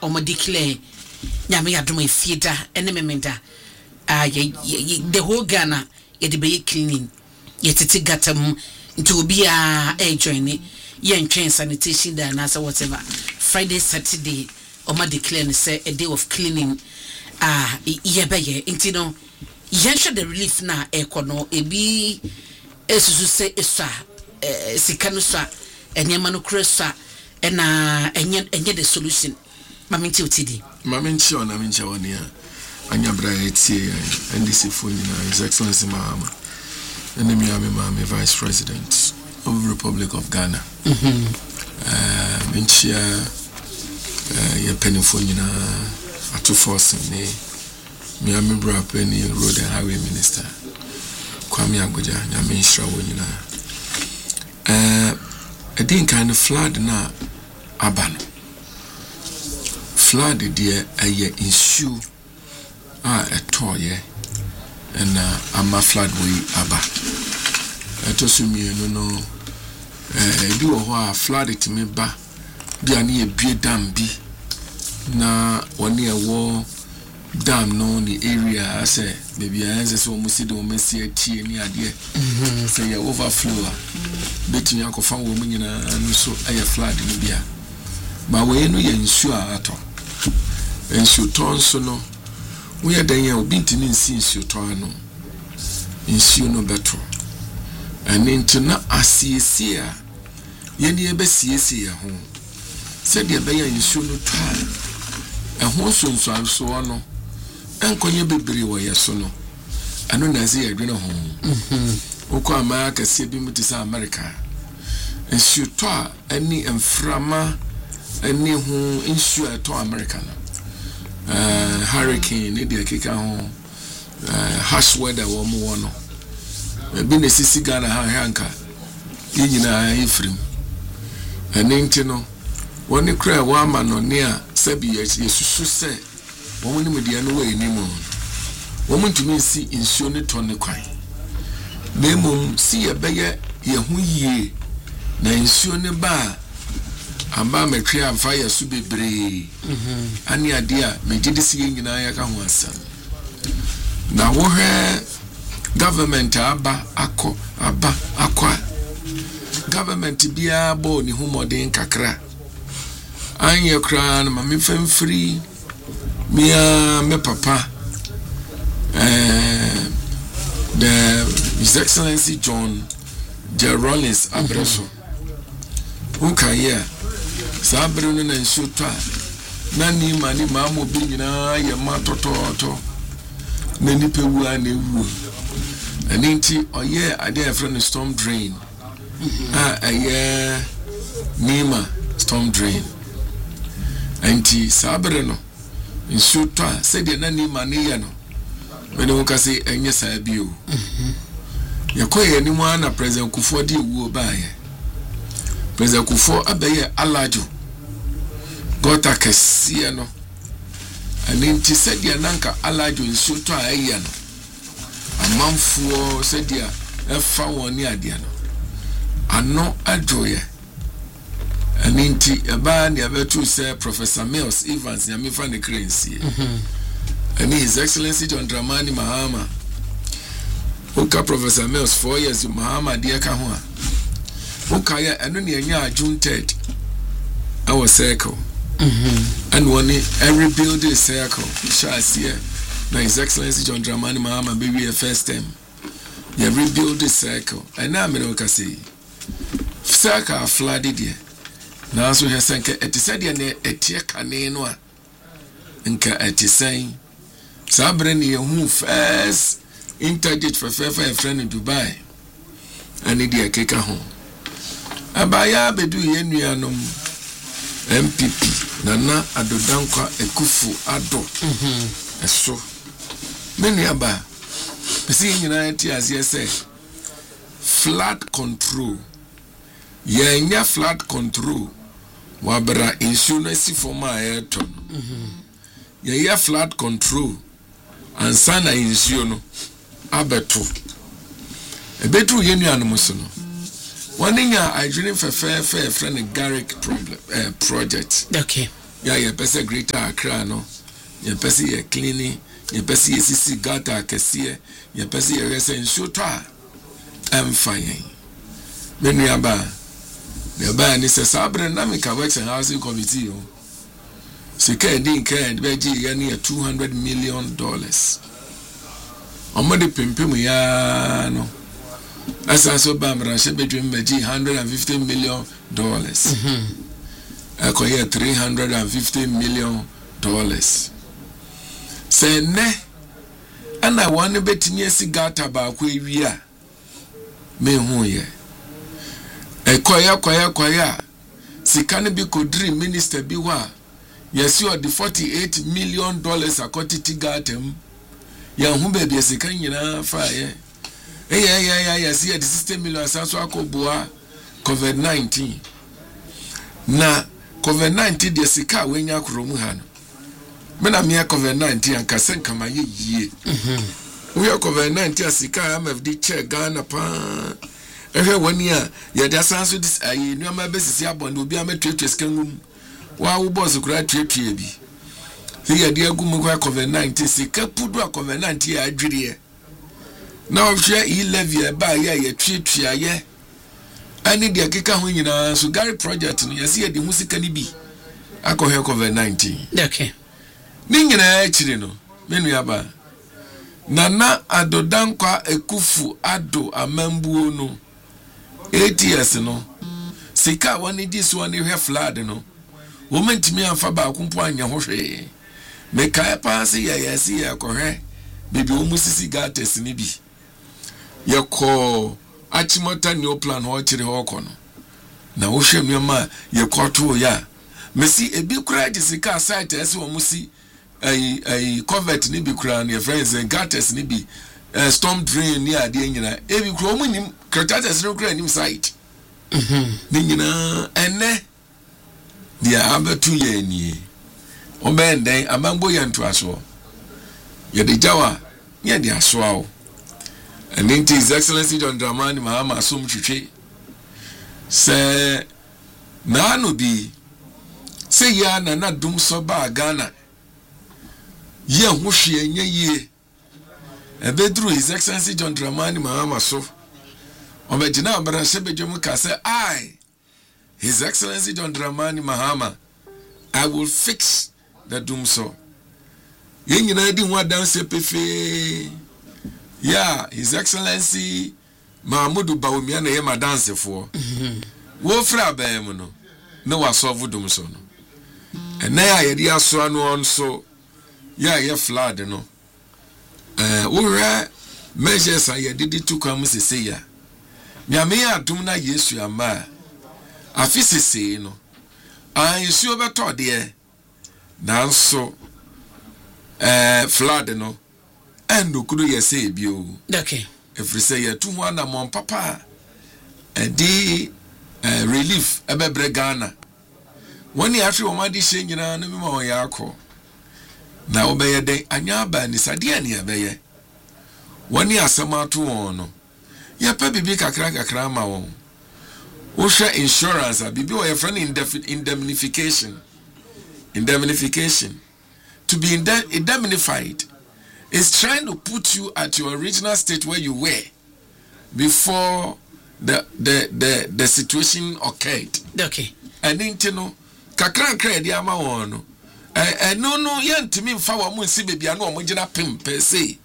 omo declare nyame yadom efieda ene memenda the whole Ghana yede be cleaning yetete gatam nti obi a join ye ntwen sanitation da na whatever Friday Saturday omo declare say a day of cleaning ye be ye nti no yensha the relief na ekono ebi esusu se esa sika no so enyema no kresa na enye the solution maminti otidi maminti ona mincha wonia anya bra etie ndc fonina His Excellency Mahama enemy Mame Vice President of the Republic of Ghana minchia ye penifonina atu force ni Miami bra penny road and highway minister Kwame Agoja nyame nshira wonyina I think kind of flood na abano flood dear aye issue a toye and ama flood we aba etosumi no bi wo ho a flood timi ba bia na ye bie dam bi na woni ewo dam no ni area say baby anze so mo si do mo si atie ni ade say ya overflow betimi akofa wo mu nyina no so aye flood ni bia ma we no ye nsu ato nsu ton so no we dan ya obi ntimi nsi nsu ton no nsu no beto aninti na asiesi a ye ni ebe siesi ya ho se de be ya nsu no to ho so no enkonye bebre wo yeso no ano na ze yadwene ho okọ ama akase bi mutisa America nsu to ani emframa ani ho nsu to America no hurricane ne de keka ho harsh weather wo mo no bi ne sisi Ghana ha hanka yinyina efrim aninti no woni kra wa ma no ne a sabi yesusu se wọ́n ní media no way ni mo wọ́n ntumi si nsuo ne ton ne kwan na mum si ye beye ye hu yie na nsuo ne ba amba metwe amfa ya su bebre ani ade a megide si ye nyina ya ka ho asam na wo hwe government aba akwa government bia bo ni hu modern kakra anye kra na mame famfiri me papa the His Excellency John J. Rollins Abreso ukaya sabre no na nsuto na ni mani maamo bi nyina ye ma tototo na ni pewu a na ewu aninti oye ade a friend storm drain nima storm drain anti sabre no nsuto said na ni mani ya no when you can say enye sabio yakoye ni mu ana President Kufuor di ewu obaye President Kufuor abaye alajo gota kesi no aninti said ya nanka alajo nsuto aye no amanfuo said ya efa woni ade no ano ajoye aninti eba ni abetu say Professor Mills Evans nyamifa ne crency and His Excellency John Dramani Mahama Oka Professor Mills 4 years Mahama dia ka ho a Oka ya eno ne anya June 3rd our circle and one every building circle shall see na His Excellency John Dramani Mahama baby first time ya rebuild the circle and na me no ka say circle flooded there na so he senke etisade ne etie kane no a nka etisen sabre ne hu first interdict for friend in Dubai and the keka ho abaya bedu yenuanom MPP nana adodankwa ekufu ado eso many aba pesi nyina eti azie say flood control yenya flood control wabra insurance for airton yenya flood control and sana insure no abeto ebetu yenuanom so no waninya adwene fefe friend Garrick problem project okay ya ye pese Greater Accra no ye pese ye cleaning ye pese ye sisi gata kese ye pese ye rese nsuo to a emfayen menu aba the ba ni se sabre na me ka works and housing committee o sika din kan be ji ye ne $200 million omode pimpim ya no asa so ba mra she bedwem maji $150 million akoye $350 million se ne ana wan betimi asigata ba ko ewi a me hu ye koya sika ne bi kodri minister bi wa yesi o the $48 million akotiti gatem ya hu be bi sika nyina fa ye yesi the $60 million asanso akoboa COVID-19 na COVID-19 de sika wenya kromu ha no me na me COVID-19 anka senka ma ye yie we COVID-19 sika MFD che Ghana pa ehwe woni a ye da sanso dis ayi nuama besisi abonde obi ametwetwe sika ngum wa wo boss kura twetwe bi ye de agum kwa COVID-19 sika pudu a COVID-19 adwire na ohwe e-levy ba ye twetwe aye ani de keka ho nyina so Gary project no yesi ye de musika ni bi akohwe COVID-19 okay ni nyina akiri no menu aba nana adodankwa ekufu ado amambuo no 8 years no sika wani dis wani hwe flood no womentimi amfa ba kumpo anya ho hwe me kai pass yesi ye akohwe bibi wo musisi gates ni bi ye ko achimota new plan ho chire ho kono na wo hwe mioma ye koto ya mesi ebi kura jisika site ese wo musi ai covert ni bi kura ne friends and gutters ni bi storm drain ni ade nyina ebi kura mu nim cretaceous no kura nim site ni nyina ene dia abatu ye ni obenden amambo ye nto aso ye de jawa ye de aso awo and His Excellency John Dramani Mahama asum twetwe se na no bi se ya na dum so ba Ghana ye ho hwe nya ye ebedru His Excellency John Dramani Mahama so obegina abara sebedwem ka se I His Excellency John Dramani Mahama I will fix the dum so ye nyina di ho adanse pefe yeah His Excellency Mahmudu Bawumia na ye madanse fo wo fra ba mu no na wasolve dum so no ena ya ye di aso anu onso ya ye flood no wo measures aye didi tukam sese ya nyame ya dum na Yesu ama afisese no ansu obeto de na nso flood no endo kudu yese bio okay every say ya tuhu na mon papa di relief ebebre Ghana woni afi wo madi hye nyina no mema wo yakọ na obeye den anya ba ni sade ani ebeye woni asamato won no ya pa bibi kakra ma won wo hwe insurance bibi wo ye friend indemnification to be indemnified is trying to put you at your original state where you were before the situation occurred. Okay. And intino kakra di ama won no no yantimi mfa wa mu nsi bebia no mo gina pem per se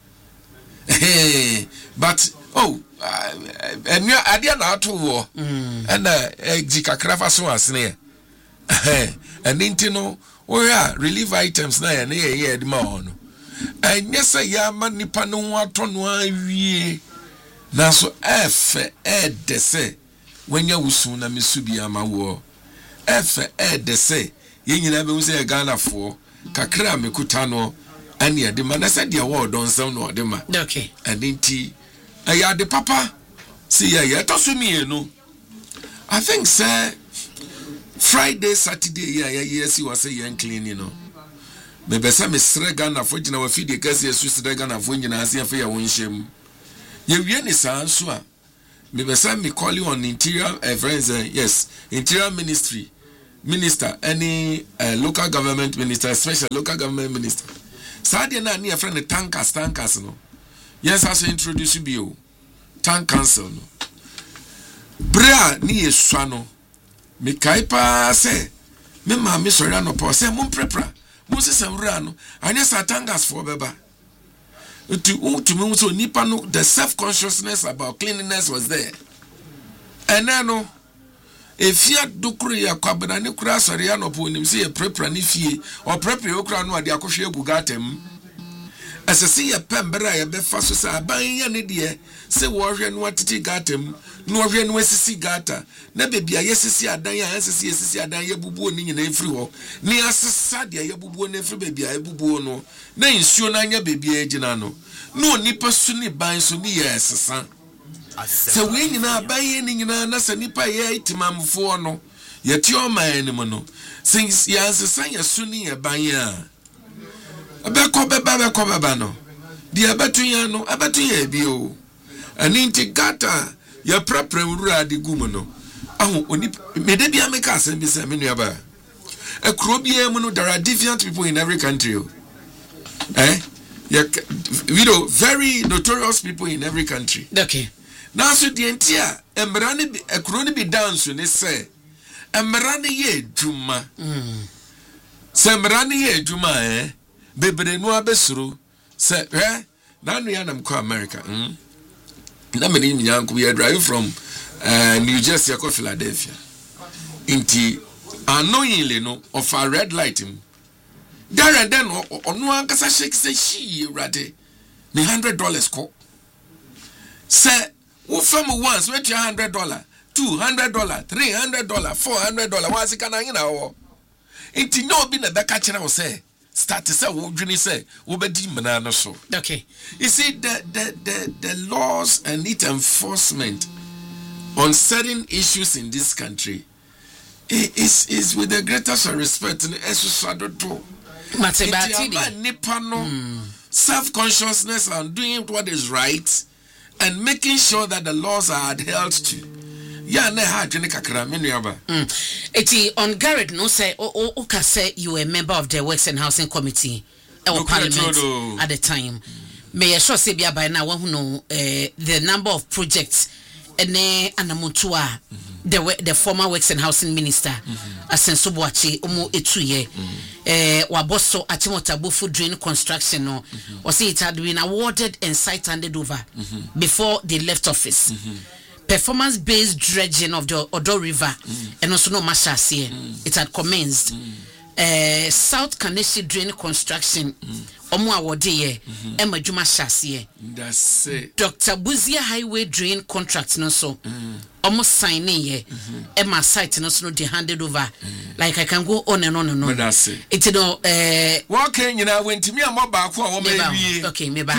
but enu ade na ato wo na gi kakra fa so asene and intino o ya relief items na ye di ma won no nyesa ya manipa no ho atono awie na so efe edese wanya wusu na mesubi amawo efe edese yenyina be wuse Ghana fo kakra mekuta no ane ade manasa de wo don sam no ode ma okay adinti aya de papa see ya to so mienu I think say Friday Saturday yes was say yan cleaning no me besa me sre Ghana fo gina wa fidi kasi yesu sre Ghana fo nyina ase afa ya wonhyem ye wie ni sanso a me besa me calling on interior friends yes interior ministry minister, any local government minister, special local government minister. Sadia na near friend the tankers no. Yes, I say introduce you tank council no. Brea ni eswano. Me kaipa say me ma me sorry no po say mum prepra. Mum se samra no. Anya sa tankers for beba. To me so nipa no the self consciousness about cleanliness was there. And no if you do ya kwabana ni kura sori ya no po nim se ye prepra ni fie or prepra okura no ade akohwe agugatem asese ye pembera ye be fa so sa ban ya ne de se wo hwe no atiti gatem no hwe no asisi gata na bebia ye sisi adan ya asisi sisi adan ye bubuo ni nyina efiri ho ni asesa de ye bubuo na efiri bebia ye bubuo no na nsuo na anya bebia agina no no nipa su ni ban so ni ye asesa se we nyina ban ye ni nyina na se nipa ye itimamfo no ye ti o man ni mo no since ye asesa ye su ni ye ban ya abeko beba no di abetu ya no abetu ya bi o ani nti gata ya prapra wura de gumu no aho oni mede bia make asem bi se me nua ba ekro bia mu no there are deviant people in every country you know very notorious people in every country. Okay, now so the entia emra ne ekro ne bi dance ne se emra ne ye djuma se emra ne ye djuma bebre no abesuru se na no ya nam ko America na me ni nyanko we drive from New Jersey to Philadelphia inti annoyingly no of a red light him there and then onu ankasa shake say she rade me $100 ko say wo fam once we $100 $200 $300 $400 what's it kana na wo inti no bi na beka kire wo say start to say wo dwini say wo bedi mana no so. Okay, you see the laws and its enforcement on certain issues in this country is with the greatest respect and to self-consciousness and doing what is right and making sure that the laws are adhered to. Yeah, ne ha dwene kakra me nuaba. Eti on Garrett no say o ka say you were a member of the Works and Housing Committee or Parliament at the time. May I sure say bia by now one who know the number of projects ene anamutua the former Works and Housing Minister Asenso Boachi omo etuye waboso Achimota food drain construction no or say it had been awarded and site handed over before they left office. Performance-based dredging of the Odo River and also no Mashasi. It had commenced. South Kaneshie drain construction. Omo awodiye. Emma Juma Shasi. That's it. Dr. Buzia Highway drain contract no so. Almost signing ye. Emma site no so no handed over. Like I can go on and on and on. That's it. It's no walking, you know, when to me a mob back for maybe. Okay, maybe.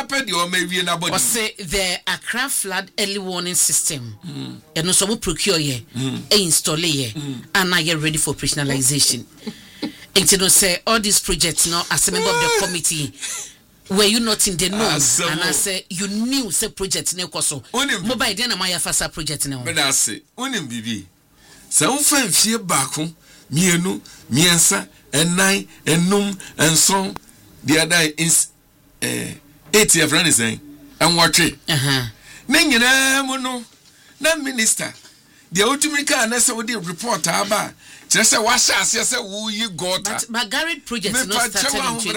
Or say the Accra flood early warning system. And also we procure ye. Install ye. And now get ready for operationalization. And you know, say all these projects now as a member of the committee. Were you not in the know? And I say you knew say project ne koso. Mobile then am I fasa project now. But I say onim bibi. Say un fa fie baako, mienu, miensa, enai, enum, enson. The other is 8 year friend is saying and watch it. Ne nyina mu no na minister. The ultimate na say we dey report aba. Just say what say say wo yi got. But Garrett project no started in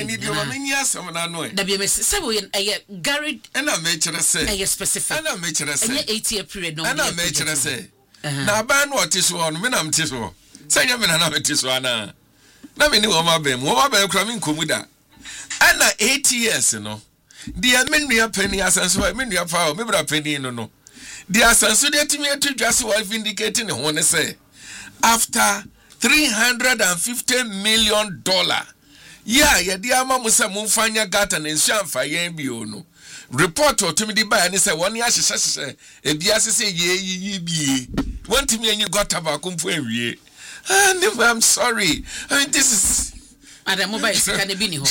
2019. Da be me say we Garrett and I make sure say specific. And I make sure say 8-year period no. And I make sure say na ban what is one me na mte so. Say nya me na mte so ana. Na me ni wo ma bem kra me nkomuda. And 8 years no. The menua penny asenso menua pa me bra penny no. The asenso de timi to just was vindicating the one say after $350 million. Yeah, yedi ama musa mumfanya gata na nshamfa yembi ono. Report to me di ba ni say one ya hyehyehye ebia sese ye bie. Want me any got about kumfu ewie. And I'm sorry. I mean this is Madam mobile can be ni ho.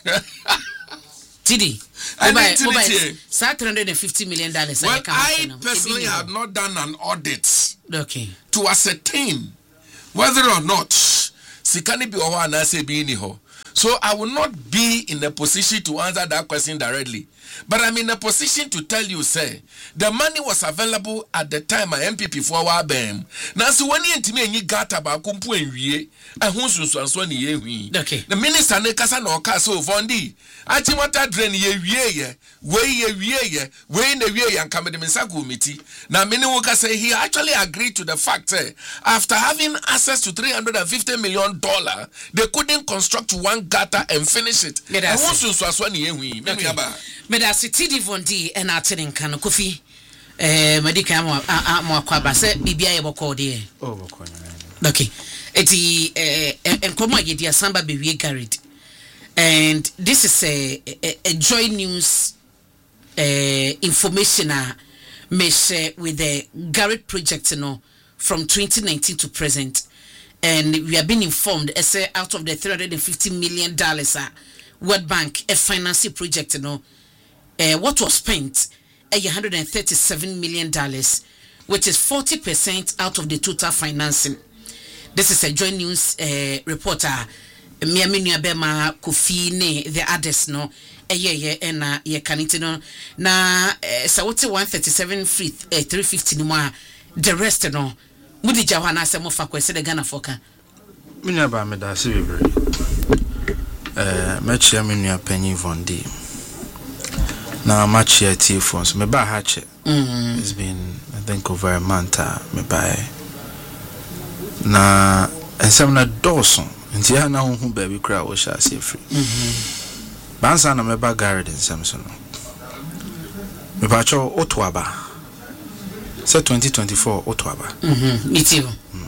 TD. Mobile, $350 million. Well, I personally have not done an audit to ascertain whether or not sikani bi oho anase bi ni ho. So I will not be in a position to answer that question directly. But I'm in a position to tell you, say, the money was available at the time my MPP for our BM. Now, so when you intimate you got about Kumpu and Rie, and who's Swanswani Ye. Okay. The minister Nekasa no Caso Fondi. I think what I drain ye, way in the way and come to Misaku Miti. Now, Miniwoka say he actually agreed to the fact after having access to $350 million, they couldn't construct one gutter and finish it. And who's Swanswani Ye. Medasi TD Vondi and Artin Kano Kofi Medica Moquaba said Bibia Bocodi. Okay. Eti and Koma Yedia Samba be carried. And this is a joy news information mesh with the Garrett project from 2019 to present. And we have been informed as out of the $350 million World Bank a financing project what was spent $137 million, which is 40% out of the total financing. This is a joint news reporter. Miaminu Abema Kofi ne the others and ye canitino na sawote 137 free 350 no the rest no mudi jawana se mo fa kwese de Ghana foka minya ba me da se bebre match minya panyi Vondi na match here T-Phones me ba ha che it's been I think over a month me ba na ensem na Dawson nti ya na hu baby kra wo sha se free bansa na me ba Garrett ensem so no me ba cho otoaba se 2024 otoaba mitivo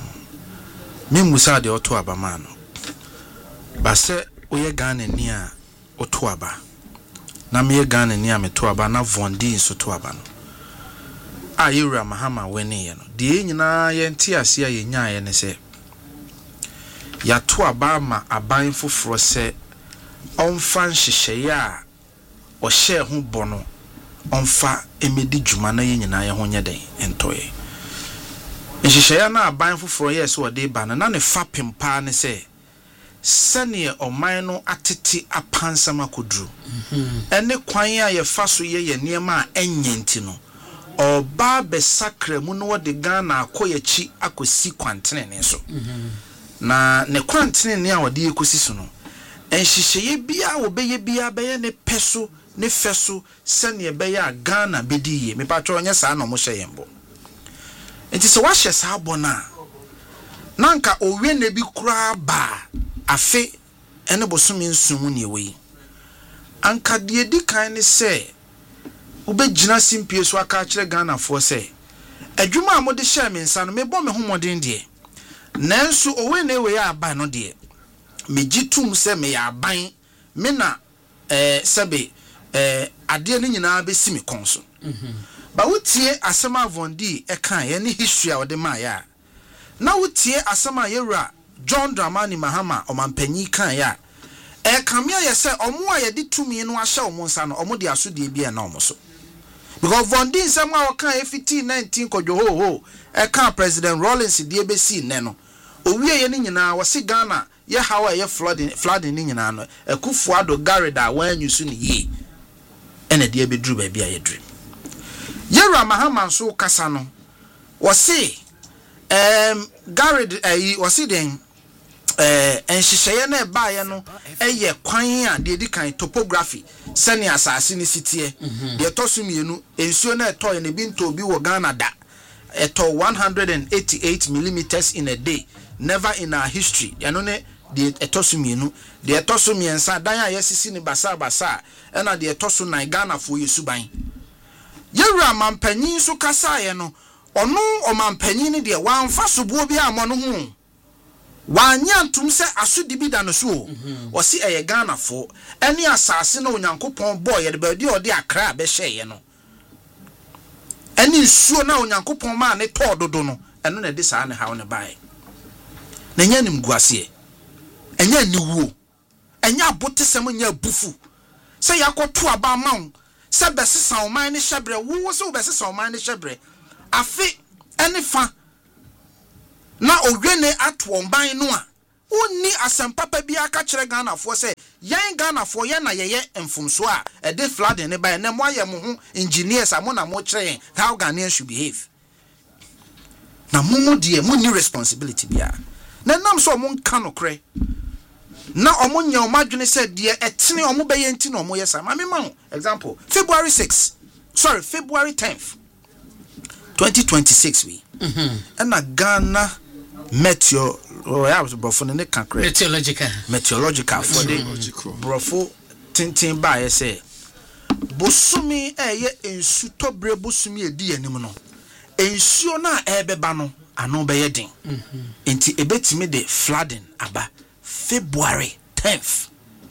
me musa de otoaba ma no ba se oye Ghana ni a otoaba na me Ghana ni a me toaba na Vondi so toaba no ayura mahama weni ye no de nyina ye nti ase a ye nya ye ne se ya toaba ma aban foforo se onfa nhyehyeye a o hye ho bono onfa emedi dwuma na ye nyina ye ho nye den entoye nhyehyeye na aban foforo ye se o de ba na ne fa pempa ne se sane oman no atete apansama kodru ene kwan a ye fa so ye niema a enyenti no oba be sakra mu no de Ghana akoyachi akosi kwantene ne so na ne kwantene ne a wode ekosi so no enhyehyeye bia wo beye bia beye ne peso ne feso sane beye a Ghana bediye me patro nya sa no mo hye yembo enti se wa hye sa abona nanka owe ne bi kura ba afe ene bosome nsum ne we anka de di kan ne se ubegina simpie so aka kire Ghana fo se adwuma amode hye me nsa no me bo me homoden de nanso owe ne we ya aban no de me gitum se me ya aban me na sebe ade ne nyina be simi konso ba wotie asema Vondi e kan ye ne history a wode ma ya na wotie asema yewura John Dramani Mahama omampanyi kan ya kamia ye se omo a ye de tumi no ahye omo nsa no omo de aso de bia na omo so because Vondi nsem a wakan FT 19 kodwo ho kan President Rawlings de ebesi ne no owie ye ne nyina wose Ghana ye hawa ye flooding ne nyina no Akufo-Addo Garrett a wan yusu ne ye ene de ebedru ba bia ye drum Yewura Mahama so kasa no wose Garrett wose den enhyehyeye na ba ye no eye kwan a de di kan topography sene asase ne sitie de tosumienu ensuo na etoye ne bi nto bi wo Ghana da eto 188 millimeters in a day, never in our history eno ne de etosumienu de etosumiensa dan a yesisi ne basa ena de etosu na Ghana fo yesuban Yewura mampanyin so kasa ye no ono omampanyin ne de wanfa sobo bi amo no hu wanya ntum se asodi bi da no so osi eye Ghana fo eni asase na onyankopon boy ye de ba di ode akra be hye ye no eni nsuo na onyankopon ma ne to dodo no eno na de saa ne hawo ne bae na nya nim guase enya niwuo enya abotesem nya bufu se yakoto aba mawo se besesa oman ne hyebre wo se besesa oman ne hyebre afi eni fa na owene atwo ban no a onni asempapa bi aka kire Ghana for say yan Ghana for ye na ye mfumso a e de flooding ne ba na mo aye mo ho engineers amona mo kire how Ghanaians should behave na mo de mo ni responsibility bia na nam so mo nka no kre na omo nya o madwene say de etene omo be ye nti na omo yesa ma me ma example February 10th 2026 we and na Ghana meteorological for the brofo tintin ba ye say bosumi eye ensu tobre bosumi edi anim no ensuo na ebeba no ano be ye den enti ebetimi de flooding aba February 10th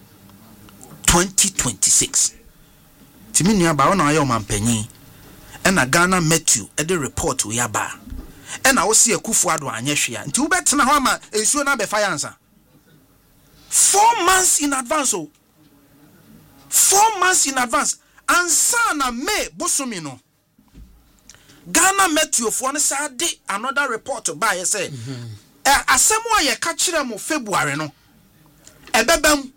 2026 timi nua ba wona ayo mampanyin ena Ghana Meteo e de report we aba ena wo se akufu ado anyehwe nti wo betena ho ama ensuo na be fire ansa 4 months in advance 4 months in advance ansa na May bosumi no Ghana Meteo fo no sa de another report ba ye say asemu aye ka kire mo February no ebebam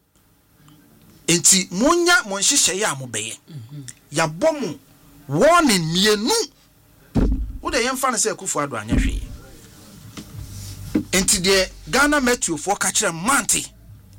enti munya mo nhihye ya mo beye ya bomu warning mienu wo de yemfa ne say akufu ado anyehwe enti de Ghana Meteo fo ka kire manti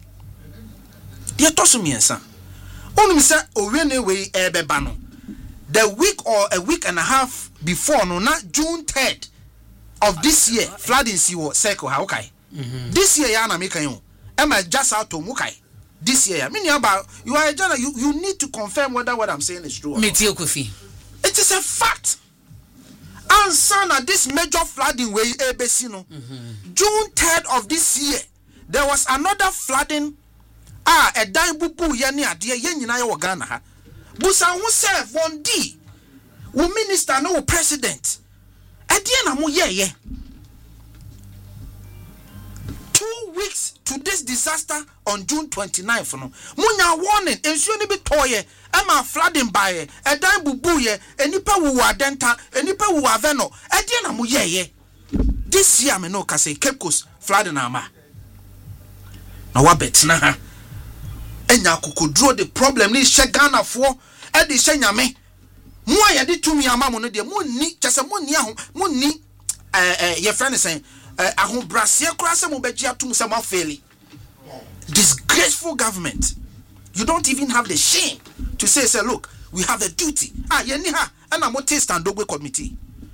de toso miensa onum say owene we ebeba no the week or a week and a half before no na June 3rd of this year flooding see what circle how okay this year ya na make you am I just out to mukai this year mean about you are a journalist you need to confirm whether what I'm saying is true or not. It is a fact and son of this major flooding way ABC no June 3rd of this year there was another flooding a dan bubu ye ne ade ye nyina ye wo Ghana ha busa hu se Vondi wo minister no wo president ade na mo ye 2 weeks to this disaster on June 29th no munya warning ensuo ni bi toye ama flooding by edan bubu ye enipa wu adenta enipa wu aveno ade na mo ye this year me no ka say Cape Coast flooding ama na wa betna ha enya kokodro the problem ni hye Ghana fo e de hye nyame mo aye de tumi ama mo no de mo ni chese mo ni aho mo ni ye friend say ahun brasie kura se mo beji atum se mo faili disgraceful government. You don't even have the shame to say look, we have a duty ye ni ha na mo te Standogbe committee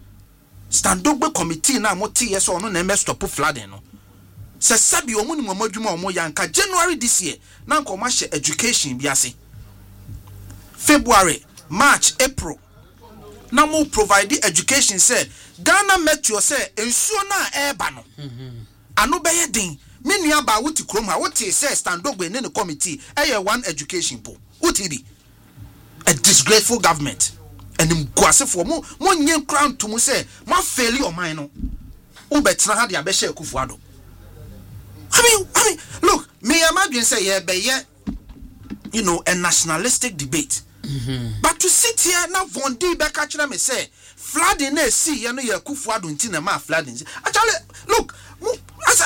na mo te yes or no na me stop flooding no se sabi omu ni mo adwuma omo yanka January this year na nko ma hye education bi ase February March April na mo provide education say Ghana Meteo say ensuo na eba no ano be ye din me nua ba wuti krom ha wuti say Standogbe ne committee one education po wuti bi a disgraceful government and mkwasefo mo nye crown to mo say ma fail your mind no u betra ha de abehye akufu ado I mean look me imagine say you know a nationalistic debate but to sit here now Vondi be catch me say flooding na see you know your akufu ado nti na ma flooding actually look as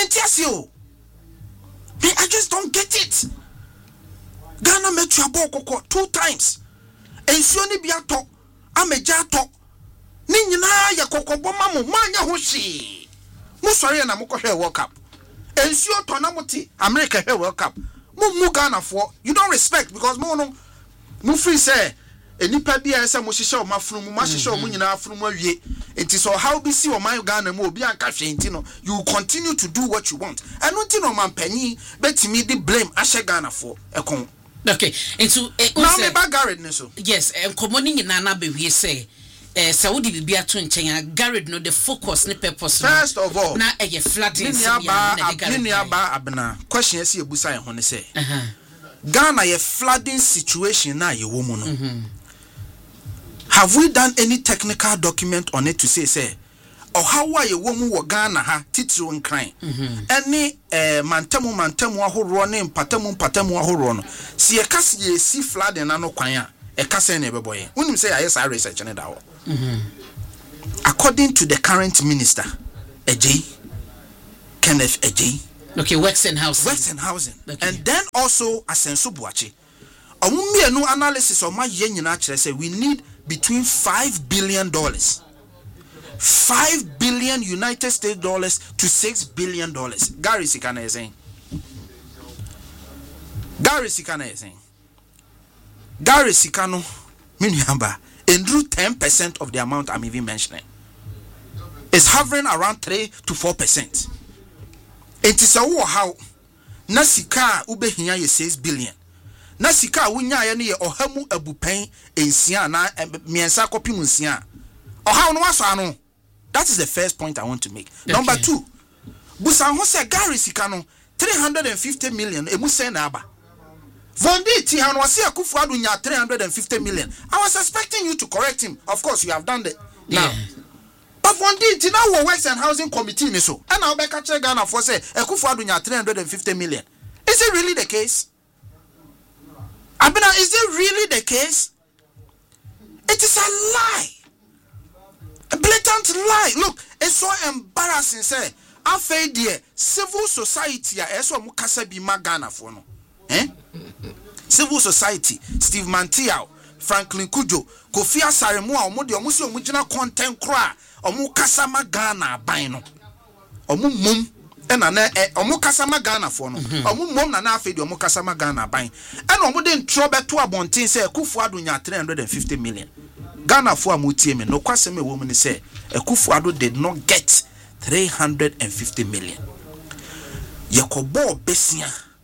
I just don't get it. Ghana Meteo abokoko 2 times ensuo ni bia to ameja to ni nyina ya kokoboma mo manya ho hwe mo sori na mo kohwe World Cup ensuo to na mo ti America hwe World Cup mo Ghana for you don't respect because mo free say enipa bia say mo hihye o mafunu mo hihye o mo nyina afunu mo awie enti so how be see o man Ghana mo obi anka hwe enti no you continue to do what you want and enti no man panyi betimi di blame ahye Ghana for ekon. Okay, into now me ba Garrett ne so yes komoni nyina na be wie say Saudi bibia to nchen Garrett no the focus ne purpose first of all na flooding ba abna question esi ebusa ho ne say Ghana ye flooding situation na ye wo mu no have we done any technical document on it to say or how are ye wo mu wo Ghana ha titiro nkran any mantamu ahoro ne mpatamu ahoro no si ye kase ye si flooding na no kwan a e kase na ebebo ye unim say ayesa research ne da ho according to the current minister Ejay, Kenneth Ejay. Okay, Works and Housing. Works and Housing. Okay. And then also Asenso Boachi. No analysis of my yen say we need between $5 billion. $5 billion United States dollars to $6 billion. Gary Sikana is saying. Gary Sikano, Minyamba, and drew 10% of the amount I'm even mentioning. It's hovering around 3 to 4%. It is a war how Nasika Ubehia 6 billion. Nasika Winya yani Ohamu Abupain in Siana and Miansa Kopimunsia. Or how no one. That is the first point I want to make. Okay. Number 2, Busan Hose Gary Sikano, 350 million, Emusenaba. Vondi Tihanwasi Akufo-Addo nya 350 million. I was expecting you to correct him. Of course, you have done that. Now, but Vondi Tina Works and Housing Committee ni so. And now Beka Che Ghana for say Akufo-Addo nya 350 million. Is it really the case? Abena, is it really the case? It is a lie. A blatant lie. Look, it's so embarrassing. Say, I feel the civil society. Eso mukasa bi magana for no. Civil society, Steve Mantiao, Franklin Kujo, Kofi Asaremu, omudi omusi omujina content kra, omu kasama Ghana baino. Omu mum ena omu kasama Ghana for no. Omu mum na afedi omu kasama Ghana bain. And omu den trobe to abontin say Akufo-Addo nya 350 million. Ghana for amutie me no kwasem e woman say Akufo-Addo did not get 350 million. Yakobo besia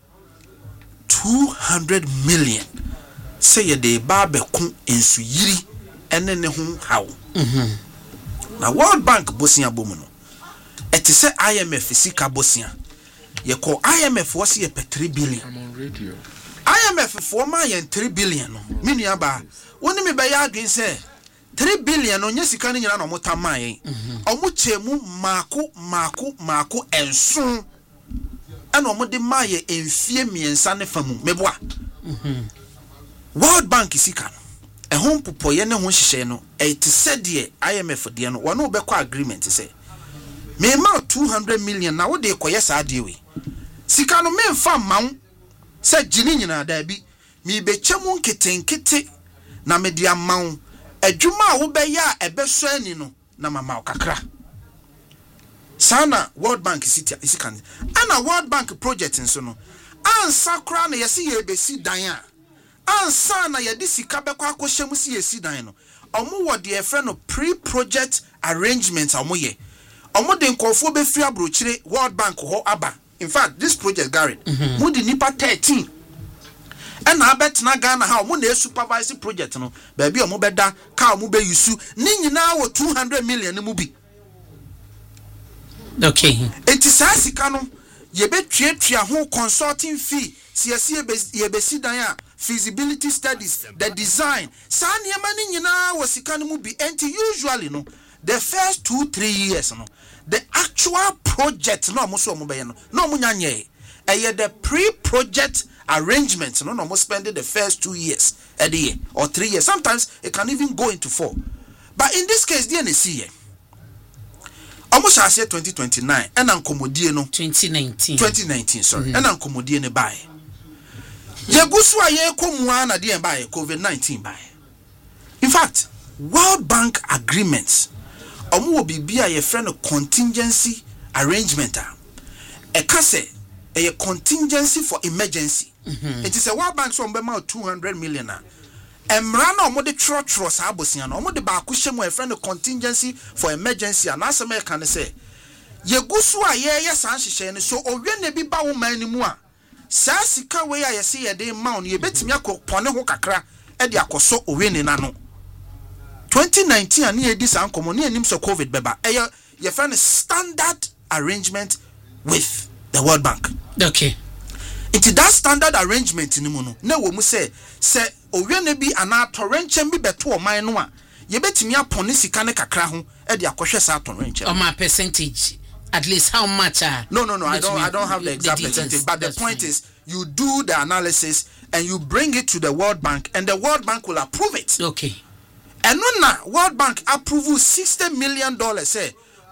200 million. Say ye de babe kun ensu yiri ene ne ho hawo. Na World Bank bosia bomu no. Eti se IMF sika bosia. Ye ko IMF wasi ye pe 3 billion. I'm on radio. IMF for ma ye 3 billion no. Mini aba. Woni me be ya adwen se 3 billion no nyesika ni nyina no motama yen. Omu chemu mako enso. And omode maye enfie miensa ne famu meboa. World Bank isika no e hom popoye ne ho hihye no e te said the IMF de no wono be kwa agreement say me ma 200 million na wo de koye sa de we sika no me mfa mawo say gini nyina da bi me be chemu nketenkete na me de amawo adwuma a wo be ya e be so ani no na mama kakra. Sana World Bank isika ana World Bank project nso no ansa kra na yesi ye besi dan a ansa na ye di sika bekwa akohyem si yesi dan no omo wo de efre no pre-project arrangements omo ye omo de nkofo be free abrochire World Bank ho aba. In fact, this project Garrett mu di nipa 13 and na betna Ghana ha omo na supervise project no ba bi omo beda ka omo be yusu ni nyina wo 200 million mu bi. Okay. It is asikano ye be twa ho consulting fee ye be si dan a feasibility studies, the design sa niema ni nyina wo sika no mu bi enti usually no the first 2-3 years no the actual project no mo so mo be no no mo nyanye the pre-project arrangements no mo spend the first 2 years a year or 3 years. Sometimes it can even go into 4, but in this case the NC almost I said 2029 and ankomodie no 2019 sorry and ankomodie ne buy yegusu aye komua na de buy COVID-19 buy. In fact, World Bank agreements omo wo bibia ye friend contingency arrangement e ka say a contingency for emergency. It is a World Bank so mbema 200 million Emra na omo de trotro sa abosia na omo de ba akuhyem a friend contingency for emergency and as me can say yegusu aye san hihye ne so owe na bi ba wo man ni mu a sa sika we ya yese ye de ma on ye betimi akopone ho kakra e de akoso owe ni na no 2019 ani edi san komo ne anim so COVID beba ye friend standard arrangement with the World Bank. Okay. It is that standard arrangement ni mu no na wo mu say owe na bi ana torrenchem bi beto o man no a ye betimi apone sika ne kakra ho e de akohwe sa torrenchem. Or my percentage, at least how much? No, I don't have the exact percentage, but the point is you do the analysis and you bring it to the World Bank and the World Bank will approve it. Okay. And no na World Bank approve $60 million say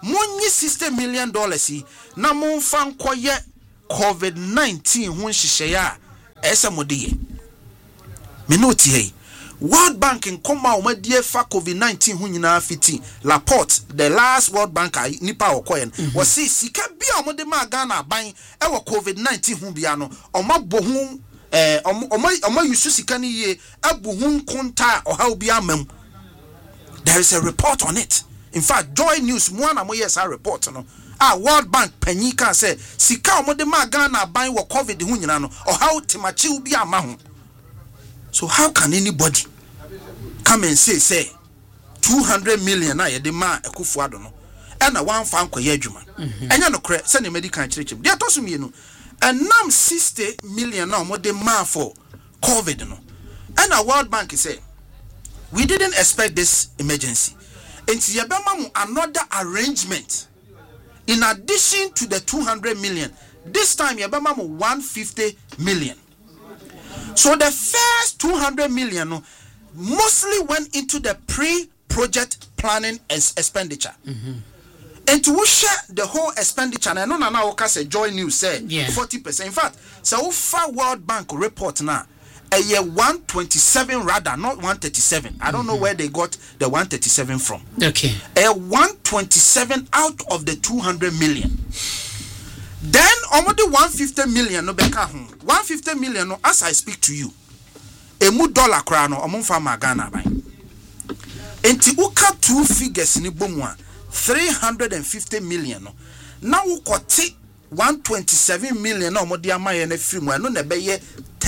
monyi $60 million yi na monfa nkoye COVID-19 ho nhyehyɛ a esa modie minute hey World Bank in koma omadie fa COVID-19 ho nyina fiti Laporte the last World Bank nipa okoyen was say sika bia omode ma Ghana ban e wo COVID-19 ho bia no omabo ho oma yusu sika ni ye abu ho nkonta oha bia mam. There is a report on it. In fact, Joy News one am yes a report no. World Bank panyi kan say sika omode ma Ghana ban wo COVID ho nyina no oha timachi bia ma ho. So how can anybody come and say 200 million na yede ma Akufo-Addo no e na wan fa nkoye adwuma enya no kre se ne medical church dey atosum ye no and nam 60 million na mo de ma for COVID no and a World Bank say we didn't expect this emergency enti ye be ma mu another arrangement in addition to the 200 million this time ye be ma mu 150 million. So the first 200 million mostly went into the pre-project planning expenditure. And to share the whole expenditure, and I know now say Joy News said 40%. In fact, so far World Bank report now, a year 127 rather, not 137. I don't know where they got the 137 from. Okay. A 127 out of the 200 million. Then almost 150 million no beka ho 150 million no as I speak to you emu dollar kra no omfa ma Ghana ban enti uka two figures ni bomu a 350 million no na ukote 127 million no omode amaye na free mu no na beye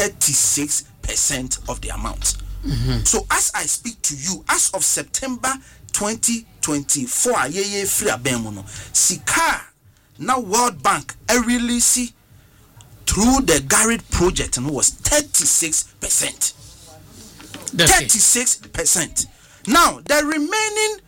36% of the amount. So as I speak to you as of September 2024 ayeye free abemu no sika now World Bank release through the Garrett project and was 36%. 36%. Now the remaining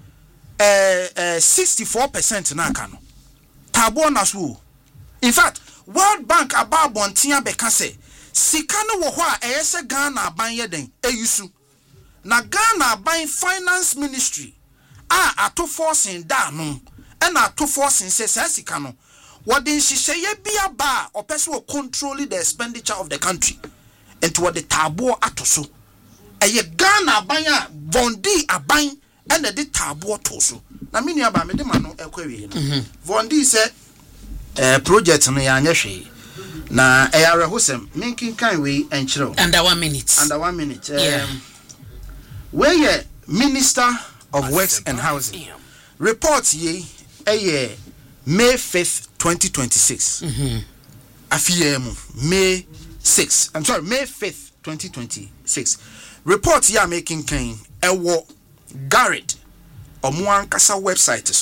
64% na kano. Tabo na so. In fact, World Bank about bontia beka say sika no wo ho a eyese Ghana aban yeden eyusu. Na Ghana aban finance ministry ato forcing da no and to force in sika no what the shisheye bia ba or person will control the expenditure of the country and to what the tabo atoso eye Ghana banya vondi aban and the tabo toso na mini aba me de ma no ekwawe no vondi say project no ya anya hwe na eyare hosem minkin kan we enchiro under 1 minute where Minister of Works and Housing report ye May 5th 2026 afiemu May 6th I'm sorry May 5th 2026 report ya making kind ewo Garrett omuankasa website so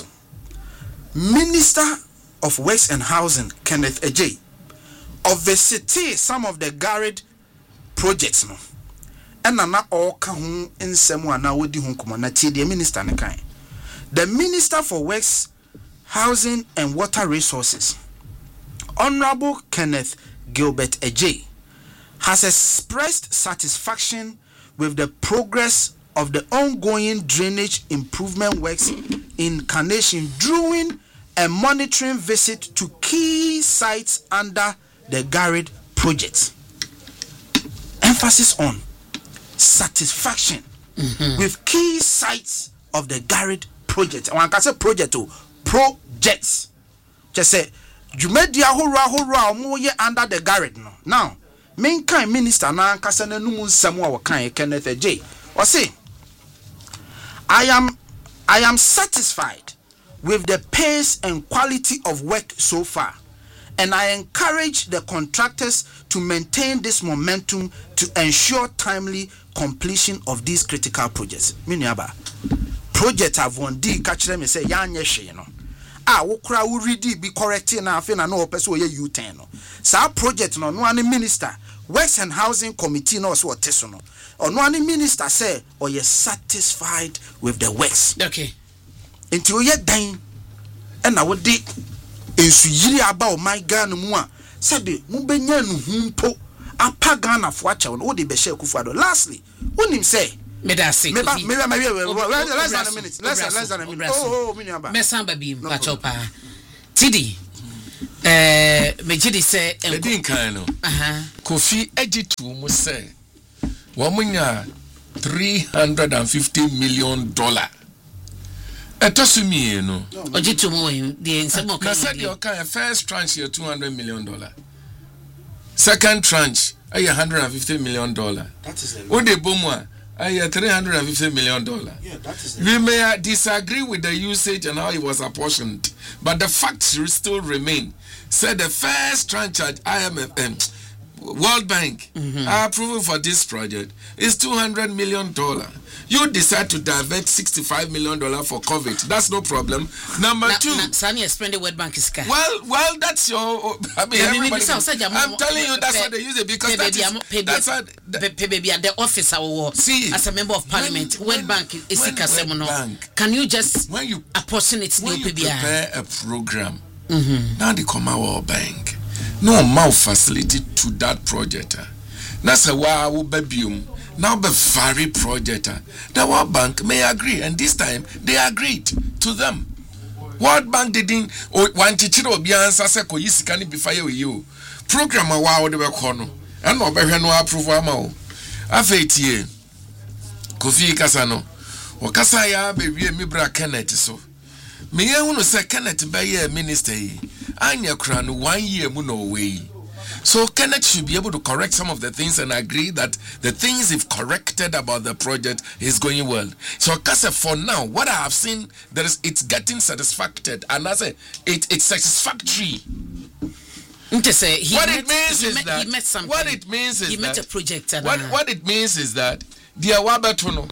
Minister of Works and Housing Kenneth Ejay visited some of the Garrett projects no and na all ka ho nsemu ana wodi ho komo na tie the minister ne kan. The Minister for Works, Housing and Water Resources, Honorable Kenneth Gilbert Ejay, has expressed satisfaction with the progress of the ongoing drainage improvement works in Carnation during a monitoring visit to key sites under the Garrett project. Emphasis on satisfaction with key sites of the Garrett project. One can say project to projects. Just say Jumedia hurrah omoye under the Garrett no. Now, main kind minister na kasa na numu samu wa kan Kenneth Ejay. Or say I am satisfied with the pace and quality of work so far, and I encourage the contractors to maintain this momentum to ensure timely completion of these critical projects. Miniaba project have one D catch them and say yanye she no. Wokra wo ready be correcting na afi na no person we U10 no. Sa project no no minister Works and Housing Committee no so teso no. Ono ani minister say or you satisfied with the works. Okay. Until you dan and na wodi ensu yiri aba o my Ghana mu a sabe mu benya no humpo apa Ghana fo acha no wodi be share Akufo-Addo. Lastly, unim say Medasi. Maybe less than a minute. Less than a minute. Oh, Minyaba. Mesamba bim pachopa. Tidi. Mejidi say Edin kan no. Kofi Ejitu mu say womunya $350 million. Etosumi no. Ojitu mu the nsemo kan. Said your kind first tranche here $200 million. Second tranche $150 million. That is a lot. Ode bomwa $350 million. Yeah, that is we may disagree with the usage and how it was apportioned, but the facts still remain. Said the first tranche at IMF, World Bank, approval for this project is $200 million. You decide to divert $65 million for COVID. That's no problem. Number two. Sani explain the World Bank is well, that's your. I mean, everybody. I'm telling you, that's what they use it because that's what. The office see as a member of Parliament. World Bank is Can you just apportion it? When you prepare a program, now they come our World Bank. No more facility to that project. That's a wow baby. Now the very project, the World Bank may agree, and this time they agreed to them. World Bank didn't want to be answer seko yisi can be fire with you. Program a wow de kono, and no better no approval mo. Afetie Kofi Kasano, o kasaya be wie mi bra Kenneth so. Me ye hunu se Kenneth be ye minister yi. Anya kra no 1 year mu no way. So Kenneth should be able to correct some of the things and agree that the things if corrected about the project is going well. So Kasa, for now, what I have seen, it's getting satisfactory, and I say it's satisfactory. What it means is that he met a project. What it means is that the Awabatono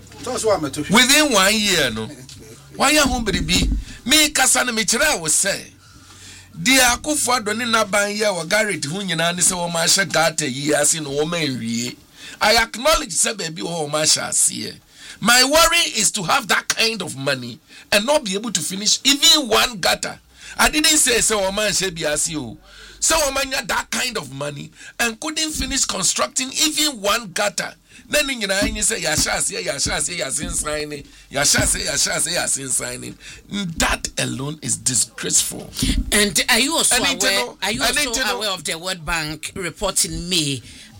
within 1 year, no, why you home be me Kasana Michira was say. Dia akufo adoni na ban ye wa Garrett hu nyina ne se wo ma hye gata yi ase no wo man wie. I acknowledge say baby wo ma hye ase. My worry is to have that kind of money and not be able to finish even one gutter. I didn't say wo man hye bi ase o. So wo man nya that kind of money and couldn't finish constructing even one gutter. Then you know, you say that alone is disgraceful. And are you also aware of the World Bank reporting me?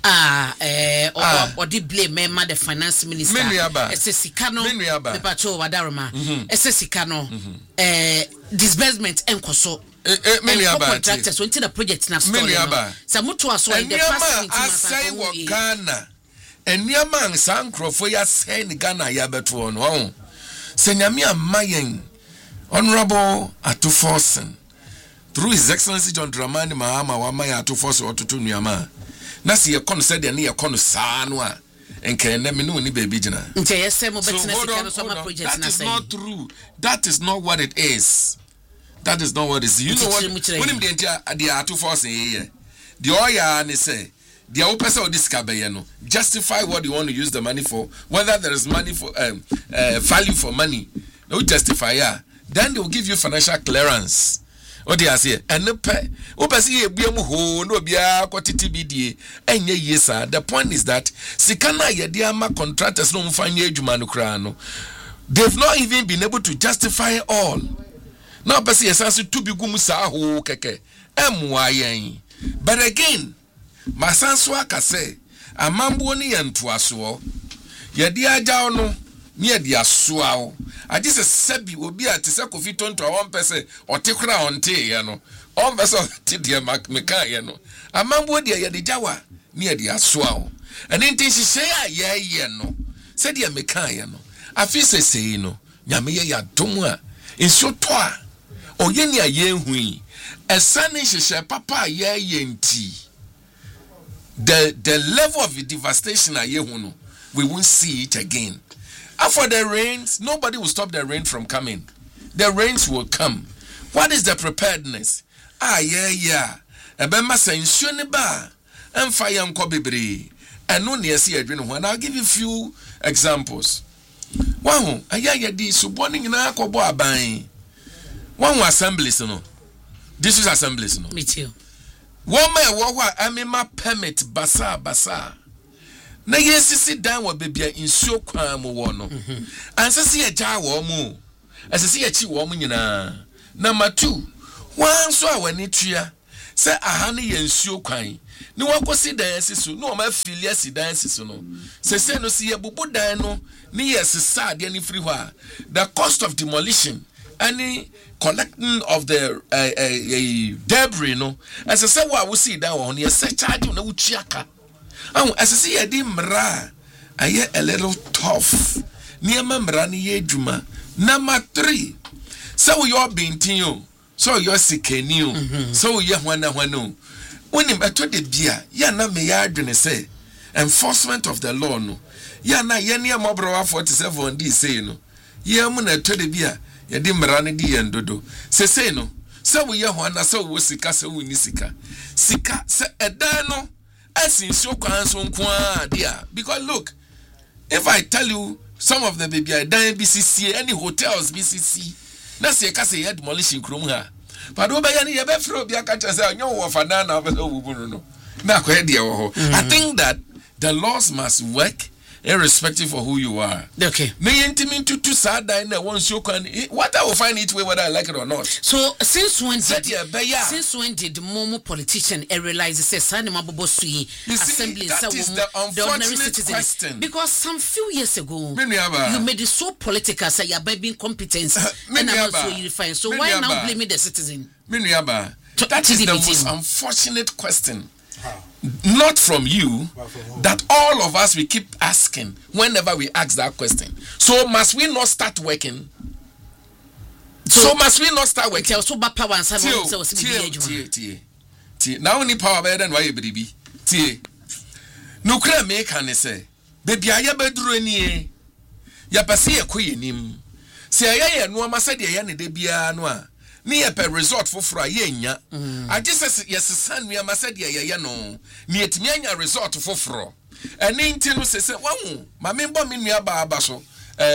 Or did blame member the finance minister? Sikano, Pepacho Wadaroma, Sikano, disbursement and Koso. Contractors went to the project now. Samutua so in the past. And your man Sankro for your send Ghana Yabetu on home. Senyamia Mayen, Honorable Atuforsen, through His Excellency John Dramani Mahama, Wamaya Atufos or to Tunyama. Nasi a con said and near con sanwa and can never know any baby. That is not true. That is not what it is. That is not what it is. You know what? When him the Atuforsen here, the Oya and say. The opesa or this kabayano justify what you want to use the money for, whether there is money for value for money. No justify ya. Then they will give you financial clearance. What they say, and no pay. Opesi ebiamu ho no bia kwatiti bidie. Enye yesa. The point is that sikana yediama contractors no mfanye adwuma no kra no. They've not even been able to justify all. Now opesi esansu to bigumu sa ho keke. Emwayen. But again, Masanswa kase amambo ni yentuaso yedi aja no ni yedi asoa I just sebi obi atise Kofi Tonto a pese otekura onte ye no on pese ti de meka ye no amambo de yedi jawa ni yedi asoa ene ntin hihye ye no se de meka ye no afi sesei no nyame ye ya domu a enso to a oye ni aye hui esane hihye papa ye nti the level of devastation we won't see it again. After the rains, nobody will stop the rain from coming. The rains will come. What is the preparedness? Ebema sensione ba emfaya nko bebre. Eno ne ese adwene ho. And I'll give you a few examples. Wow, aya di suboni nyina akobo aban. One assemblies no. This is assemblies no. Me too. Woman, what amima permit basa. na yesisi dan wa bebia insuo kwan mo wo no ansese ye gya wo mo asese ye chi wo mo nyina number 2 wan so a wani tua se aha ne ye insuo kwan ni wakosi dan asisu no ma filia si dan asisu no se no si ye bubu dan no ni yesisa de ni free ho a the cost of demolition any collecting of the debris no asese wo a wo si dan wo no ye se charge na wo tuaka asese ye di mra aye a little tough niema mra ni ye djuma number 3 so you bintin o so you sikeni o so you hwana o when meto de bia ya na me ya adwene say enforcement of the law no ya na ye ne amobro 47 di say no ye mu na to de bia ye di mra ne di yendodo say no so we ye hwana so wo sika so wo ni sika se edan no asinso kwan so nko dia because look if I tell you some of the baby I dan BCC any hotels BCC na se ka se ye demolition krom ha but we be ye be free obi aka cha say onyo wo fa na be so wubu no na kwa dia wo ho I think that the laws must work irrespective of who you are. Okay. Me intimate to sad and once you can what I will find it way whether I like it or not. So since when did Momo politician realize says Sanima Sui assembly that is the unfortunate question. Because some few years ago you made it so political say you're being competence and I'm also you find so why now blaming the citizen? That is the most unfortunate question. Not from you, that all of us we keep asking whenever we ask that question. So must we not start working? So must we not start working? So bad power and some now only power better than why you baby. No crime make can say, baby, I have bedroom any. Ya pasi ya kuye nim. Se ya no amasadi ya ne de bia no a. Ni per resort for yenya. I just says yes san we amasadi ya no. Ni etimi anya resort for. Eni ntino se wan ma membo me nua ba aba so.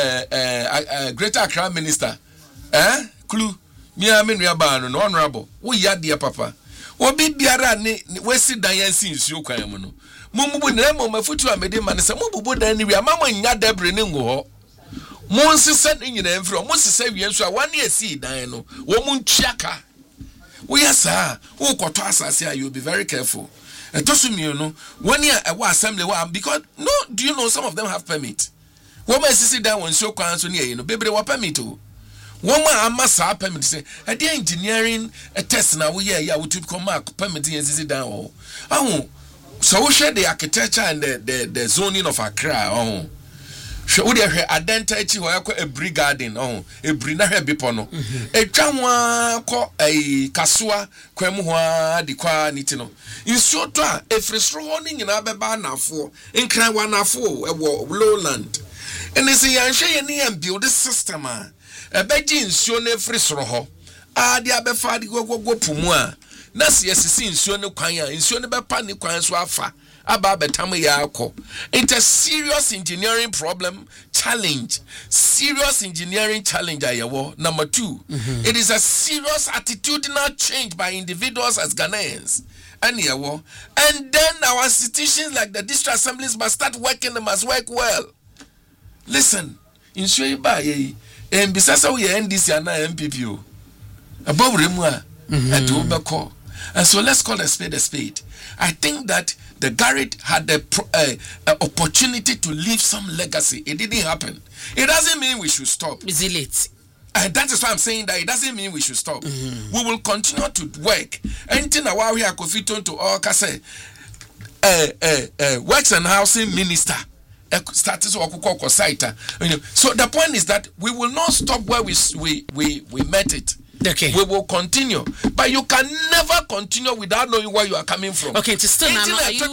Greater Accra minister. Clue. Me a me nua ba no honorable. Wo ya de papa. Obi biara ni wesi dan yan sin nsuo kwan mu no. Mumbu na mo mafutu amede man se mububu dan ni wi amama nya debre ni ngo ho. Monsisa nyina enfro monsisa wienso a wane asi dan no wo muntuaka wo yesa wo koto asase a you be very careful etosumi no one year a assembly because no do you know some of them have permit wo ma asisi dan won so kwan so ne no bebre wa permit o wo ma amasa permit say e dey engineering test na wo ye ya wo to come mark permit yen asisi dan o ahu so wo share the architecture and the zoning of Accra she would have identity where a brig garden a brina hebipo no a jamwa ko a kasua kwemwa di kwa nitino in short a fresh running in abeba na fo in cry one na fo lowland and is a share near build the system a beji nsuo na fresh roho a dia befa di go pumua na sisi nsuo ne kwan a nsuo ne bepa ne kwan so afa aba betam ya akọ. It's a serious engineering problem challenge. Serious engineering challenge ayewo. Number 2, it is a serious attitudinal change by individuals as Ghanaians. And then our institutions like the district assemblies must start working, they must work well. Listen, in Shoiba ye and bisasa we NDC and MPP above remwa at Ubako. And so let's call a spade. I think that the Garrett had the opportunity to leave some legacy. It didn't happen. It doesn't mean we should stop. Is it late? And that is why I'm saying that it doesn't mean we should stop. We will continue to work. Anything while we are confident to all say, Works and Housing Minister. Status or site. So the point is that we will not stop where we met it. Okay. We will continue, but you can never continue without knowing where you are coming from. Okay, to still now.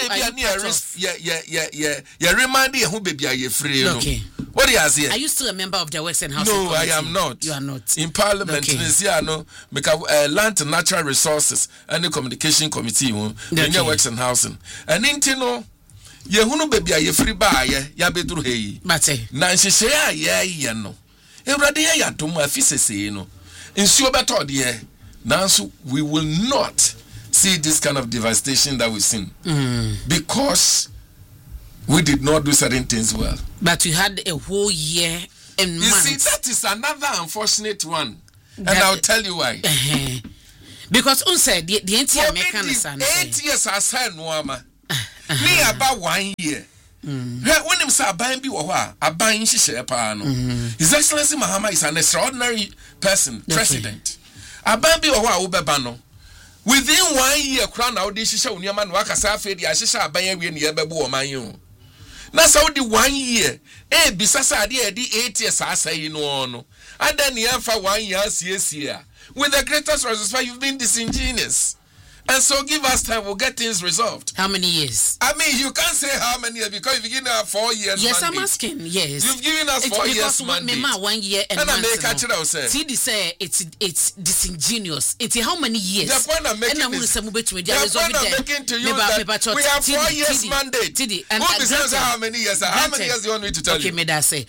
Remind you who baby are you free? Okay. What do you say? Are you still a member of the Works and Housing Committee? Committee? I am not. You are not. In Parliament, make Land and Natural Resources and the Communication Committee. Okay. Works and Housing. And intino. Yehunu baby are you free by ya bedru hey. Mate. Na nhihye ya no. Ewrade ya to mu afisese no. Ensure better there. Now we will not see this kind of devastation that we've seen. Because we did not do certain things well. But you had a whole year and months. You see, that is another unfortunate one. And I'll tell you why. Because unsaid the entire mechanism 8 years I said no ama. Me about 1 year. When him say aban bi wo ho a aban hihye pa no. His Excellency Mahama is an extraordinary person, president. Aban bi wo ho a wo beba no. Within 1 year kra na wo de hihye uniama no akasa afi de ahihye aban awie ne yebebo wo man yo. Na so di 1 year bisasa de 8 years asai no. And then you have 1 year CSA. With the greatest respect, you've been disingenuous. And so give us time, we'll get things resolved. How many years? I mean, you can't say how many years because you've given us 4 years. Yes, mandate. I'm asking, yes. You've given us 4 years mandate. 1 year and I make TD say it's disingenuous. It's how many years? The point I'm making is, the point I'm making to you that we have 4 years mandate. TD, and how many years? How many years do you want me to tell you? Okay, may I say.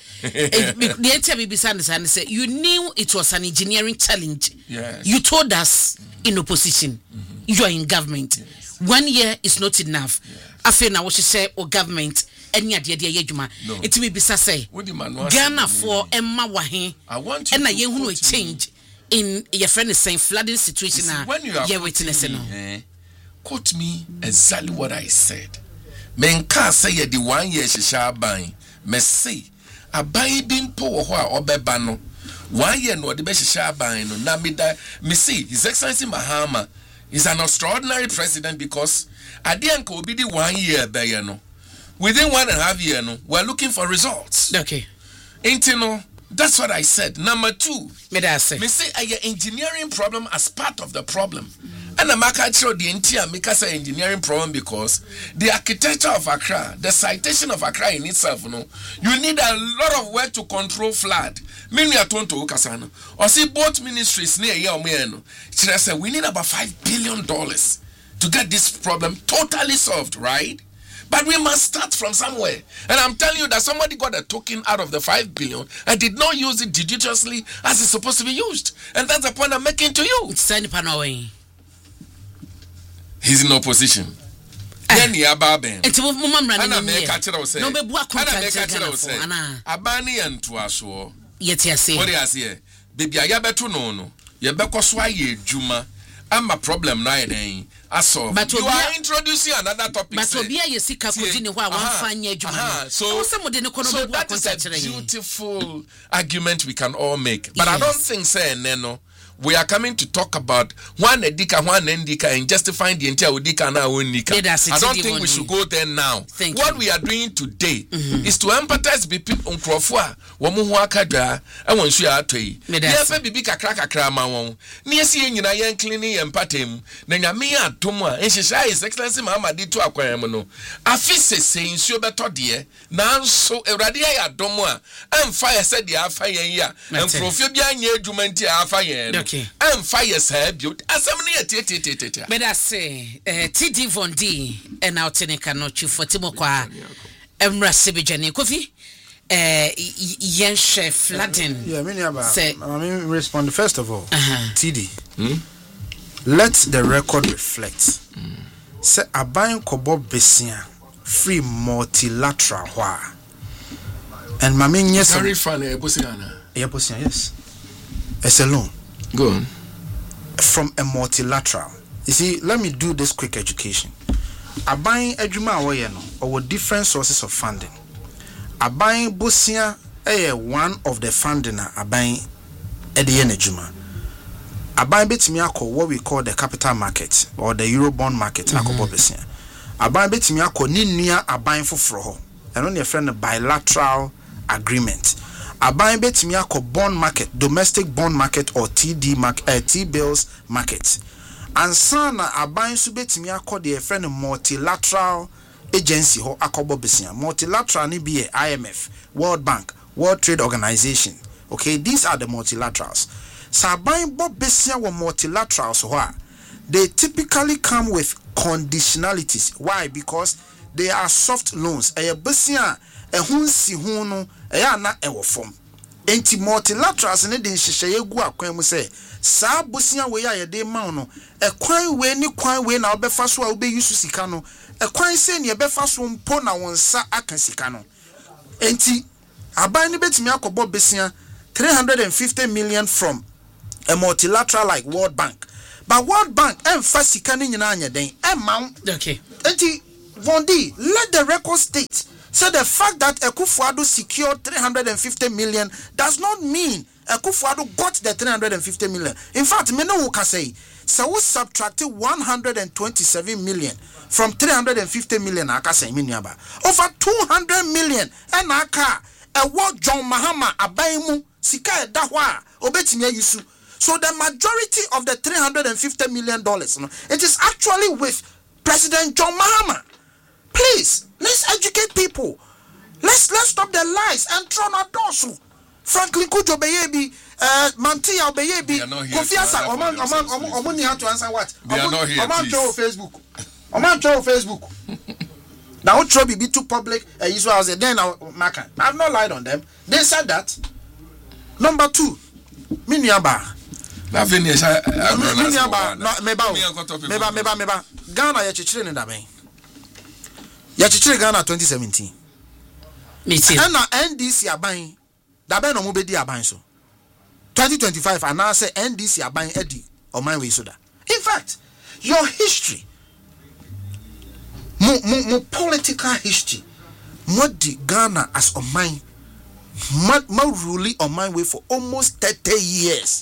The entire BBC say you knew it was an engineering challenge. Yes. You told us in opposition. You are in government. Yes. 1 year is not enough. I feel now what she say or government any idea yejuma. It may be say Ghana for Emma Wahin. I want you and I who change in your friend is saying flooding situation now. When you are witnessing, quote me exactly what I said. Men can't say the 1 year she shall buy. Me say a buy bin po or bebano. 1 year no the best shall buy no. Na me say His Excellency Mahama is an extraordinary president because at the end will be the 1 year no. Within 1.5 years, no, we're looking for results. Okay. Intino, that's what I said. Number 2, me say a engineering problem as part of the problem. And I'm actually the entire make us an engineering problem because the architecture of Accra, the citation of Accra in itself, you need a lot of work to control flood. Many are told to Ukasano. Or see both ministries near here. We need about $5 billion to get this problem totally solved, right? But we must start from somewhere. And I'm telling you that somebody got a token out of the 5 billion and did not use it judiciously as it's supposed to be used. And that's the point I'm making to you. He's in opposition. Then he ababen. And I make a channel say. Abani and to us. Yet, yes, what do you say? Baby, I better no. You better sway Juma. I'm a problem now. But you are introducing another topic. But so that is a beautiful argument we can all make. But I don't think say Neno. We are coming to talk about one edika, one endika, and justifying the entire udika na unika. I don't think we should go there now. What we are doing today is to empathize with people on Crawford. Wamuwa kadra, and one share atway. Yes, baby kakra krama. Near seeing you na cleaning and patem. Nanyamia Tumwa, and she His Excellency Mahama did to aquamono. Afise saying, so better dear. Now so a radia domwa, and fire said the afire, and Crawford ye jumentia afire. I'm fire said you as but I say TD Von D and out in a cannot you for Timokwa Emra Sibijani Kofi Yenche Flatten. Yeah, I mean respond first of all. TD. Let the record reflect. Say Abayin Kobo Besia free multilateral wa. And Mami yes very funny Eposiana. Yes. It's a loan. Go on. From a multilateral. You see, let me do this quick education. Abayin Ejuma Awayeno, or different sources of funding. Abayin Busia, one of the funding Abayin Ediyen Ejuma. Abayin Betimiako, what we call the capital market or the Eurobond market, Akobo Besia. Abayin Betimiako, Ninia Abayin Fufroho, and only a friend of bilateral agreement. Abayin betimiako bond market, domestic bond market or TD market, T-bills market. And sana abayin su betimiako de friend multilateral agency ho akobo besia. Multilateral ni be IMF, World Bank, World Trade Organization. Okay, these are the multilaterals. So abayin bo besia wa multilaterals ho. They typically come with conditionalities. Why? Because they are soft loans. Besia ehun si hunu eya na ewo form. enti multilaterals ne de nhyehyɛ egu akwan mu sɛ saa bosia we ya yɛde ma no ɛkwan we ni kwan we na obefa so a obeyisu sika no ɛkwan sɛ ne ɛbɛfa so mpo na wɔn nsa aka sika no enti aban ne betimi akɔbɔ besia 350 million from a multilateral like World Bank. But World Bank emfa sika ne nyina anya den emma. Okay. Enti Vondi, let the record state so the fact that Akufo-Addo secured 350 million does not mean Akufo-Addo got the 350 million. In fact, me no can say so we subtracted 127 million from 350 million aka say miniaba. Over 200 million and aka a what John Mahama abaimu sika eda ho a obetimi ayusu. So the majority of the $350 million, it is actually with President John Mahama. Please, let's educate people. Let's stop the lies and throw not dosu. Franklin Kujo Beyebi, Mantia Beyebi, Kofi Asa, Omani have to answer what? They are not here. Oman Joe Facebook. Now Trobi be too public. Israel said then I have not lied on them. They said that. Number 2, Miniaba. Meba Ghana ya chichire ne daben ya chichire Ghana 2017 na NDC aban daben no mo bedi aban so 2025 and now say NDC aban edi oman we so da. In fact, your history mo political history mo di Ghana as oman ma rule oman way for almost 30 years.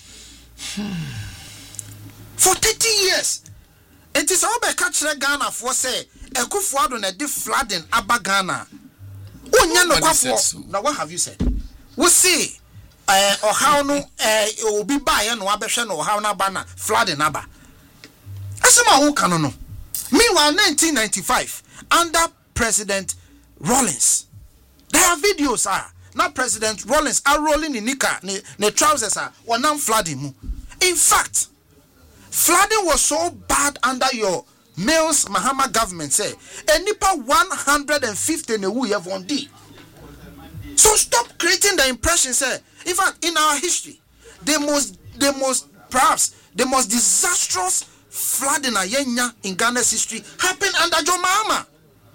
For 30 years. It is all by catching Ghana for say Akufo-Addo na di flooding aba Ghana. Now what have you said? We see or how no obi ba no abehwe no how na ba na flooding aba. Asema who can no. Meanwhile 1995 under President Rawlings. There are videos now President Rawlings are rolling in nika ne trousers wanam flooding mu. In fact, flooding was so bad under your Mills Mahama government say enipa 150 ne wu ye vondi. So stop creating the impression say in fact in our history the most perhaps the most disastrous flooding in Ghana's history happened under John Mahama.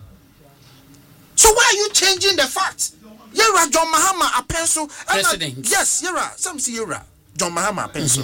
So why are you changing the facts? Yera John Mahama a pencil president. Yes, Yera, some see Yera John Mahama a pencil.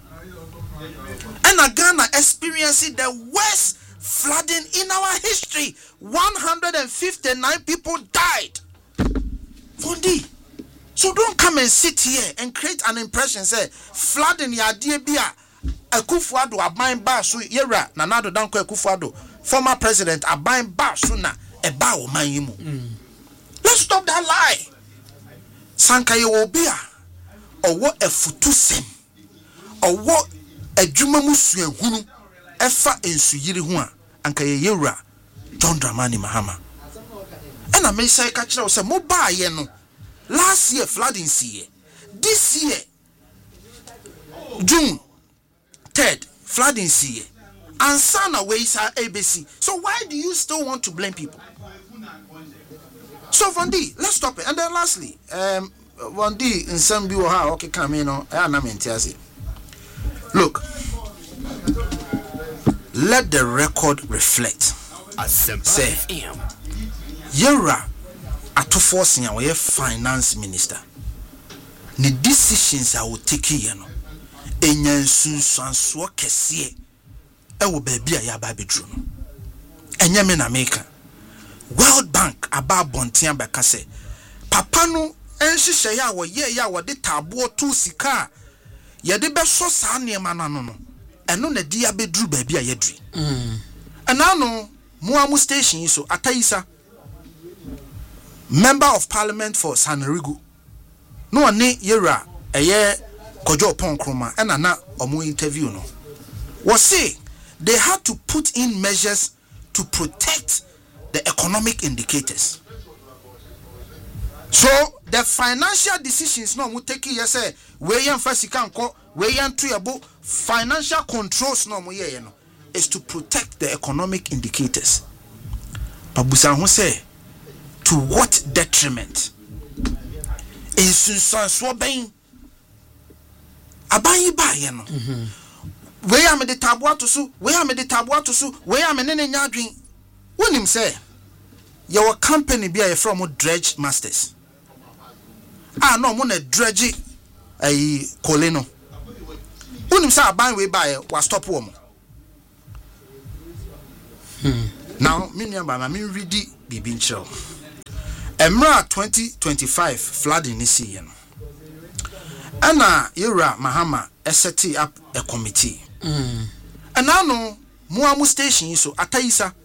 And Ghana experiencing the worst flooding in our history. 159 people died. Fondi. So don't come and sit here and create an impression say flooding ya dear bia Akufo-Addo aban ba so Yera Nanado Danko Akufo-Addo former president aban ba so na eba o man yimu. Let's stop that lie. Sankaye obia owo efutusem owo adwuma musu ehunu efa ensuyiri ho a anka ye Yewura John Dramani Mahama. And I may say catch say mo ba ye no last year flooding see this year June 3rd flooding see and sana ways are ABC. So why do you still want to blame people? So Vondi, let's stop it. And then lastly, Vondi in some view how okay come in on look, let the record reflect. Say Yera Atufosia we finance minister. The decisions I will take here no. Enyansun sanso kese e wo baby a ya ba bedru no. Enya me na make World Bank aba bontia beka se papa no enhyehyɛ ya wo ye ya wo de tabo to sika ye de beso saa niema na no no eno na dia bedru ba bia ye dri ana no muamu station so Ataisa member of parliament for Sanerigu no one Yera eye Kojo Ponkroma and na omo interview no was say they had to put in measures to protect the economic indicators. So the financial decisions no mu take here say we yan fasika nko we yan tuyabo financial controls no mu ye no is to protect the economic indicators. Babusa ho say to what detriment? ensunsan so ben aban yi ba ye no we am de taboa to so we am de taboa to so we am ne ne nyadwen wonim say your company be a from dredge masters no mo na dredge ai koleno wonim say aban we ba ye was stop wo mo now me nua ba me ready bibi nchel Emra 2025 flooding this year. Ana Yura Mahama set up a committee. And now no Muamu station so Ataisa